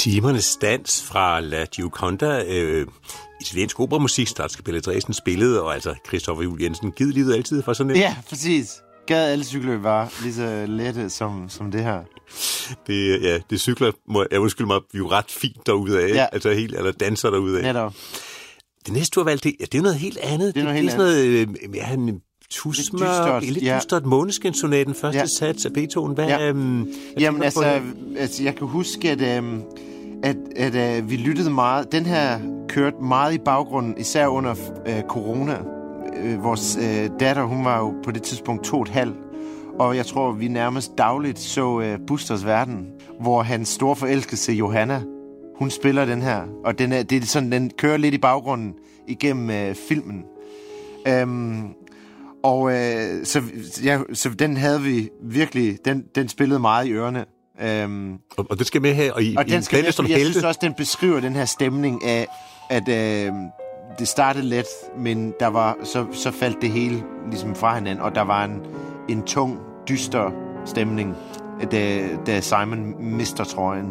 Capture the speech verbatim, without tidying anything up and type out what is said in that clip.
Timernes dans fra La Gioconda, øh, italiensk operamusik, Staatskapellet Dresden spillede, og altså Christoffer Juel Jensen, givet livet altid for sådan et. Ja, præcis. Gad alle cykler var lige så lette som, som det her. Det, ja, det cykler, må jeg undskylde mig, vi er jo ret fint derude af, ja. Altså helt, eller danser derude af. Netop. Det næste, du har valgt, det, det er jo noget helt andet. Det er noget det, helt det er sådan noget, ja, en tusmør, lidt ja. dystert Måneskinsonaten, første ja. Sats af Beethoven. Hvad, ja. øhm, Jamen altså, altså, jeg kan huske, at, øhm, at, at, at øh, vi lyttede meget. Den her kørte meget i baggrunden, især under øh, corona. Øh, vores øh, datter, hun var jo på det tidspunkt to og et halvt, og jeg tror, vi nærmest dagligt så øh, Busters Verden, hvor hans store forelskelse, Johanna, hun spiller den her, og den er, det er sådan, den kører lidt i baggrunden igennem øh, filmen. Øhm, og øh, så, ja, så den havde vi virkelig, den, den spillede meget i ørerne. Øhm, og, og det skal med her, og i, og i den skal med, som jeg helte. synes også, den beskriver den her stemning af, at øh, det startede let, men der var, så, så faldt det hele ligesom fra hinanden, og der var en, en tung, dyster stemning, da, da Simon mister trøjen.